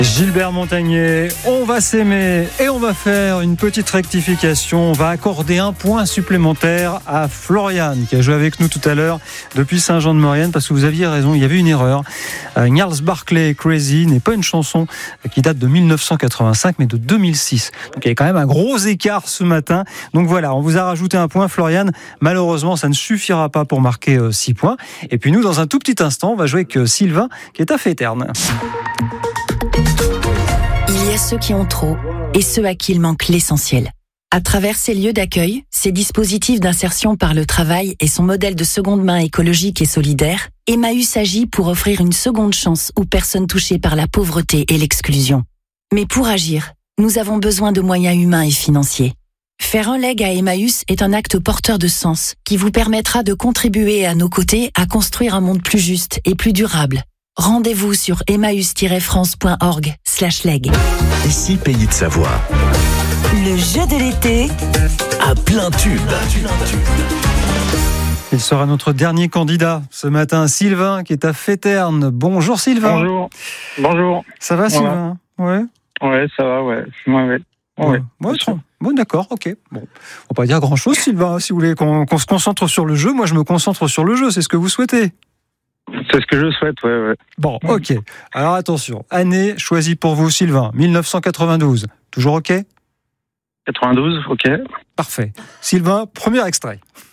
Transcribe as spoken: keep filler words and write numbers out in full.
Gilbert Montagnier, on va s'aimer et on va faire une petite rectification. On va accorder un point supplémentaire à Floriane qui a joué avec nous tout à l'heure depuis Saint-Jean-de-Maurienne, parce que vous aviez raison, il y avait une erreur. Euh, Gnarls Barclay Crazy n'est pas une chanson qui date de dix-neuf cent quatre-vingt-cinq mais de deux mille six. Donc il y a quand même un gros écart ce matin. Donc voilà, on vous a rajouté un point, Floriane. Malheureusement, ça ne suffira pas pour marquer six points. Et puis nous, dans un tout petit instant, on va jouer avec Sylvain qui est à Féterne. Il y a ceux qui ont trop et ceux à qui il manque l'essentiel. À travers ces lieux d'accueil, ces dispositifs d'insertion par le travail et son modèle de seconde main écologique et solidaire, Emmaüs agit pour offrir une seconde chance aux personnes touchées par la pauvreté et l'exclusion. Mais pour agir, nous avons besoin de moyens humains et financiers. Faire un leg à Emmaüs est un acte porteur de sens qui vous permettra de contribuer à nos côtés à construire un monde plus juste et plus durable. Rendez-vous sur emmaüs-france.org slash leg. Ici, Pays de Savoie. Le jeu de l'été À plein tube. Il sera notre dernier candidat ce matin, Sylvain, qui est à Féterne. Bonjour Sylvain. Bonjour. Bonjour. Ça va Voilà. Sylvain? Ouais. Ouais, ça va, ouais. Ouais, ouais. Ouais. Ouais, très- bon, d'accord, ok. Bon, on va pas dire grand-chose, Sylvain. Si vous voulez qu'on, qu'on se concentre sur le jeu, moi je me concentre sur le jeu. C'est ce que vous souhaitez? C'est ce que je souhaite, ouais, ouais. Bon, ok. Alors attention, année choisie pour vous, Sylvain, dix-neuf cent quatre-vingt-douze. Toujours ok? quatre-vingt-douze, ok. Parfait. Sylvain, premier extrait.